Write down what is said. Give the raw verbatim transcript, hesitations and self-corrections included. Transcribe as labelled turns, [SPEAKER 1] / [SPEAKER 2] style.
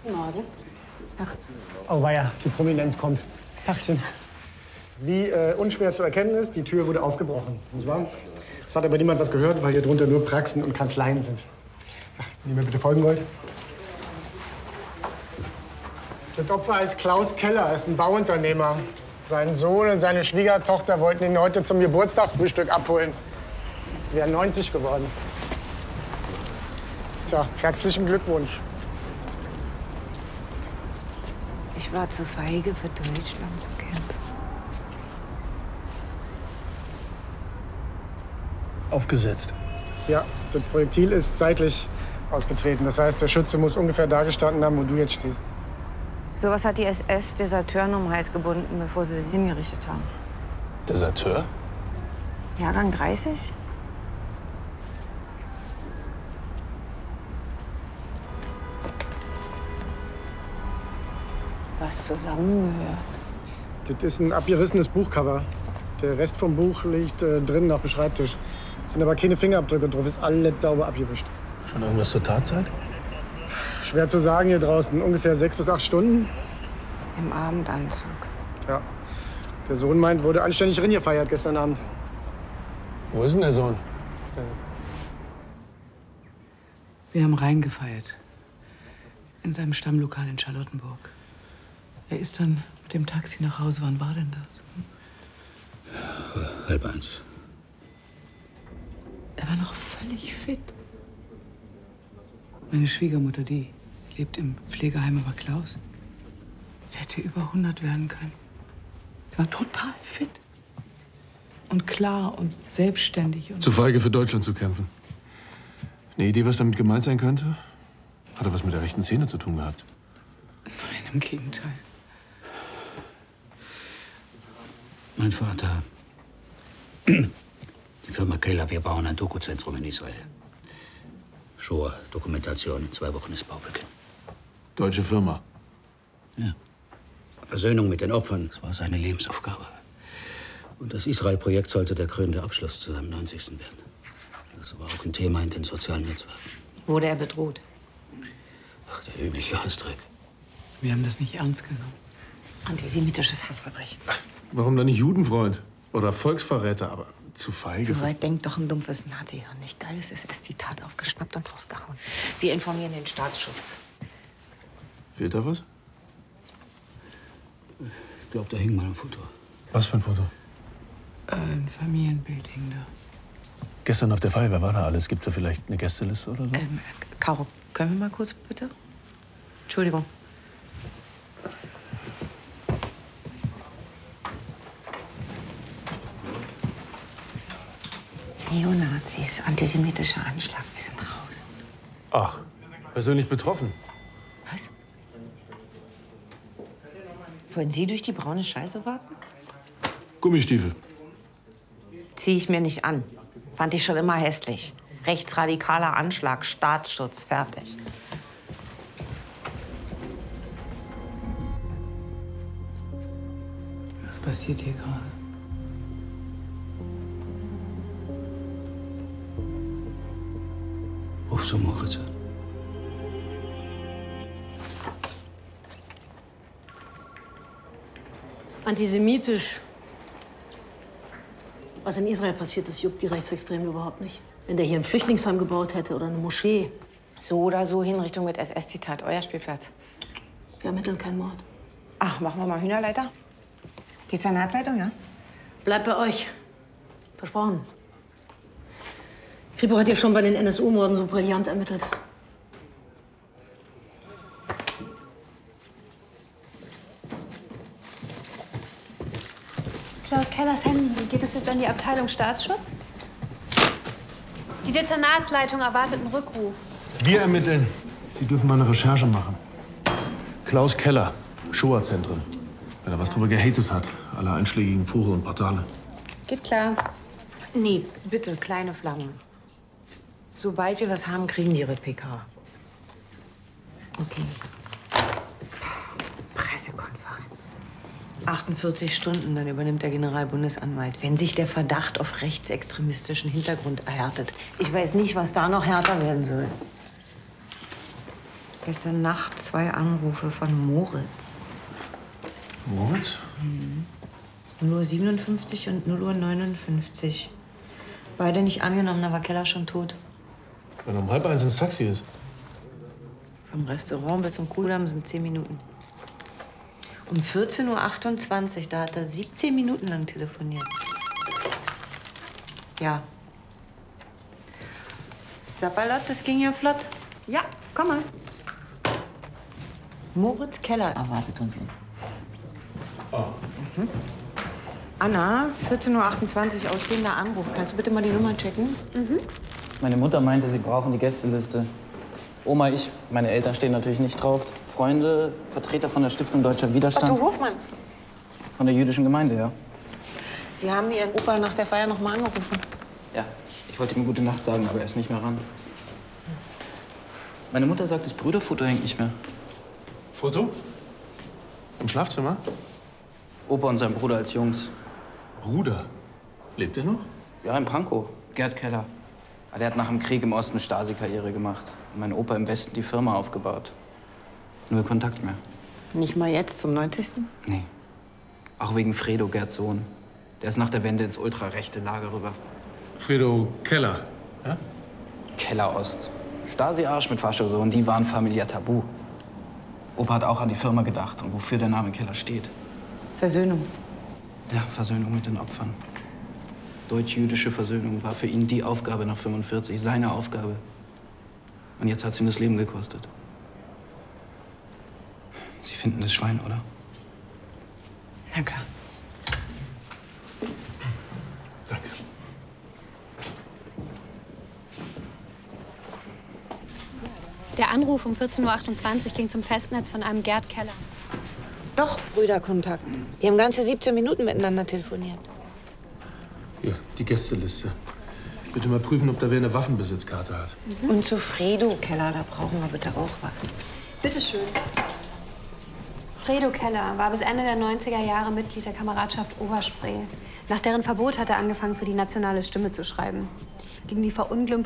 [SPEAKER 1] Morgen.
[SPEAKER 2] Ach. Oh weia, die Prominenz kommt. Tachchen. Wie äh, unschwer zu erkennen ist, die Tür wurde aufgebrochen, nicht wahr? Es hat aber niemand was gehört, weil hier drunter nur Praxen und Kanzleien sind. Ach, wenn ihr mir bitte folgen wollt. Das Opfer heißt Klaus Keller, ist ein Bauunternehmer. Sein Sohn und seine Schwiegertochter wollten ihn heute zum Geburtstagsfrühstück abholen. Er wäre neunzig geworden. Tja, herzlichen Glückwunsch.
[SPEAKER 1] Ich war zu feige, für Deutschland zu kämpfen.
[SPEAKER 3] Aufgesetzt.
[SPEAKER 2] Ja, das Projektil ist seitlich ausgetreten. Das heißt, der Schütze muss ungefähr da gestanden haben, wo du jetzt stehst.
[SPEAKER 1] Sowas hat die S S Deserteuren um den Hals gebunden, bevor sie sie hingerichtet haben.
[SPEAKER 3] Deserteur?
[SPEAKER 1] Jahrgang dreißig? Was zusammengehört.
[SPEAKER 2] Das ist ein abgerissenes Buchcover. Der Rest vom Buch liegt äh, drinnen auf dem Schreibtisch. Es sind aber keine Fingerabdrücke drauf, ist alles sauber abgewischt.
[SPEAKER 3] Schon irgendwas zur Tatzeit?
[SPEAKER 2] Schwer zu sagen hier draußen. Ungefähr sechs bis acht Stunden.
[SPEAKER 1] Im Abendanzug.
[SPEAKER 2] Ja. Der Sohn meint, wurde anständig Rin gefeiert gestern Abend.
[SPEAKER 3] Wo ist denn der Sohn?
[SPEAKER 4] Wir haben reingefeiert. In seinem Stammlokal in Charlottenburg. Er ist dann mit dem Taxi nach Hause. Wann war denn das?
[SPEAKER 5] Hm? Halb eins.
[SPEAKER 4] Er war noch völlig fit. Meine Schwiegermutter, die lebt im Pflegeheim über Klaus. Der hätte über hundert werden können. Er war total fit. Und klar und selbstständig. Und
[SPEAKER 3] Zu feige, für Deutschland zu kämpfen. Eine Idee, was damit gemeint sein könnte? Hat er was mit der rechten Szene zu tun gehabt?
[SPEAKER 4] Nein, im Gegenteil.
[SPEAKER 5] Mein Vater. Die Firma Keller, wir bauen ein Dokuzentrum in Israel. Shoah, Dokumentation, in zwei Wochen ist Baubeginn.
[SPEAKER 3] Deutsche Firma.
[SPEAKER 5] Ja. Versöhnung mit den Opfern, das war seine Lebensaufgabe. Und das Israel-Projekt sollte der krönende Abschluss zu seinem neunzigsten werden. Das war auch ein Thema in den sozialen Netzwerken.
[SPEAKER 1] Wurde er bedroht?
[SPEAKER 5] Ach, der übliche Hasstrick.
[SPEAKER 4] Wir haben das nicht ernst genommen.
[SPEAKER 1] Antisemitisches Hassverbrechen.
[SPEAKER 3] Warum dann nicht Judenfreund? Oder Volksverräter, aber zu feige.
[SPEAKER 1] So weit denkt doch ein dumpfes Nazi-Hirn nicht. Geiles S S-Zitat aufgeschnappt und rausgehauen. Wir informieren den Staatsschutz.
[SPEAKER 3] Fehlt da was?
[SPEAKER 5] Ich glaube, da hing mal ein Foto.
[SPEAKER 3] Was für ein Foto?
[SPEAKER 4] Äh, ein Familienbild hing da.
[SPEAKER 3] Gestern auf der Feier, wer war da alles? Gibt's da vielleicht eine Gästeliste oder so?
[SPEAKER 1] Ähm, Caro, können wir mal kurz, bitte? Entschuldigung. Neonazis, antisemitischer Anschlag, wir sind raus.
[SPEAKER 3] Ach, persönlich betroffen?
[SPEAKER 1] Was? Wollen Sie durch die braune Scheiße warten?
[SPEAKER 3] Gummistiefel.
[SPEAKER 1] Zieh ich mir nicht an. Fand ich schon immer hässlich. Rechtsradikaler Anschlag, Staatsschutz, fertig.
[SPEAKER 4] Was passiert hier gerade?
[SPEAKER 5] Ruf so Moritz an.
[SPEAKER 6] Antisemitisch. Was in Israel passiert ist, juckt die Rechtsextremen überhaupt nicht. Wenn der hier ein Flüchtlingsheim gebaut hätte oder eine Moschee.
[SPEAKER 1] So oder so Hinrichtung mit S S-Zitat, euer Spielplatz.
[SPEAKER 6] Wir ermitteln keinen Mord.
[SPEAKER 1] Ach, machen wir mal Hühnerleiter? Die Zernatzeitung, ja?
[SPEAKER 6] Bleibt bei euch. Versprochen. Kripo hat ja schon bei den N S U-Morden so brillant ermittelt.
[SPEAKER 7] Klaus Kellers Handy. Geht es jetzt an die Abteilung Staatsschutz? Die Dezernatsleitung erwartet einen Rückruf.
[SPEAKER 3] Wir ermitteln. Sie dürfen mal eine Recherche machen. Klaus Keller, Shoah-Zentren. Wenn er was drüber gehatet hat, alle einschlägigen Foren und Portale.
[SPEAKER 7] Geht klar.
[SPEAKER 1] Nee, bitte, kleine Flammen. Sobald wir was haben, kriegen die ihre P K. Okay. Pressekonferenz. achtundvierzig Stunden, dann übernimmt der Generalbundesanwalt. Wenn sich der Verdacht auf rechtsextremistischen Hintergrund erhärtet. Ich weiß nicht, was da noch härter werden soll. Gestern Nacht zwei Anrufe von Moritz.
[SPEAKER 3] Moritz?
[SPEAKER 1] null Uhr siebenundfünfzig und null Uhr neunundfünfzig. Beide nicht angenommen, da war Keller schon tot.
[SPEAKER 3] Wenn er um halb eins ins Taxi ist.
[SPEAKER 1] Vom Restaurant bis zum Kudamm sind zehn Minuten. Um vierzehn Uhr achtundzwanzig, da hat er siebzehn Minuten lang telefoniert. Ja. Sapperlot, das ging ja flott. Ja, komm mal. Moritz Keller erwartet uns.
[SPEAKER 3] Oh.
[SPEAKER 1] Mhm. Anna, vierzehn Uhr achtundzwanzig, ausgehender Anruf. Kannst du bitte mal die Nummer checken?
[SPEAKER 7] Mhm.
[SPEAKER 8] Meine Mutter meinte, sie brauchen die Gästeliste. Oma, ich, meine Eltern stehen natürlich nicht drauf. Freunde, Vertreter von der Stiftung Deutscher Widerstand.
[SPEAKER 1] Otto Hofmann.
[SPEAKER 8] Von der jüdischen Gemeinde, ja.
[SPEAKER 1] Sie haben Ihren Opa nach der Feier noch mal angerufen.
[SPEAKER 8] Ja, ich wollte ihm gute Nacht sagen, aber er ist nicht mehr ran. Meine Mutter sagt, das Brüderfoto hängt nicht mehr.
[SPEAKER 3] Foto? Im Schlafzimmer?
[SPEAKER 8] Opa und sein Bruder als Jungs.
[SPEAKER 3] Bruder? Lebt er noch?
[SPEAKER 8] Ja, in Pankow. Gerd Keller. Der hat nach dem Krieg im Osten Stasi-Karriere gemacht. Und mein Opa im Westen die Firma aufgebaut. Null Kontakt mehr.
[SPEAKER 1] Nicht mal jetzt, zum neunzigsten?
[SPEAKER 8] Nee. Auch wegen Fredo, Gerds Sohn. Der ist nach der Wende ins ultrarechte Lager rüber.
[SPEAKER 3] Fredo Keller, ja?
[SPEAKER 8] Keller Ost. Stasi-Arsch mit Faschosohn, die waren familiär tabu. Opa hat auch an die Firma gedacht und wofür der Name Keller steht.
[SPEAKER 1] Versöhnung.
[SPEAKER 8] Ja, Versöhnung mit den Opfern. Deutsch-jüdische Versöhnung war für ihn die Aufgabe nach fünfundvierzig, seine Aufgabe. Und jetzt hat es ihn das Leben gekostet. Sie finden das Schwein, oder?
[SPEAKER 1] Na klar.
[SPEAKER 3] Danke.
[SPEAKER 7] Der Anruf um vierzehn Uhr achtundzwanzig ging zum Festnetz von einem Gerd Keller.
[SPEAKER 1] Doch, Brüderkontakt. Die haben ganze siebzehn Minuten miteinander telefoniert.
[SPEAKER 3] Hier, die Gästeliste. Bitte mal prüfen, ob da wer eine Waffenbesitzkarte hat.
[SPEAKER 1] Mhm. Und zu Fredo Keller, da brauchen wir bitte auch was.
[SPEAKER 7] Bitte schön. Fredo Keller war bis Ende der neunziger Jahre Mitglied der Kameradschaft Oberspree. Nach deren Verbot hat er angefangen, für die Nationale Stimme zu schreiben. Gegen die Verunglimpfung